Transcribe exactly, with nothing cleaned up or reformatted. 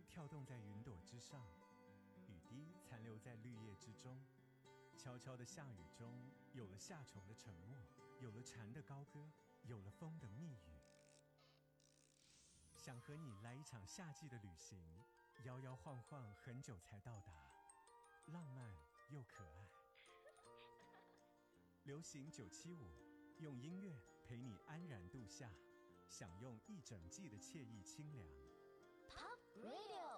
跳动在云朵之上，雨滴残留在绿叶之中。悄悄的下雨中，有了夏虫的沉默，有了蝉的高歌，有了风的密语。想和你来一场夏季的旅行，摇摇晃晃很久才到达，浪漫又可爱。流行九七五，用音乐陪你安然度夏，享用一整季的惬意清凉。 Pop Radio。